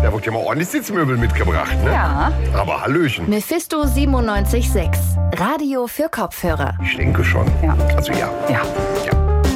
Da wird ja mal ordentlich Sitzmöbel mitgebracht, ne? Ja. Aber Hallöchen. Mephisto 97.6. Radio für Kopfhörer. Ich denke schon. Ja. Also ja. Ja.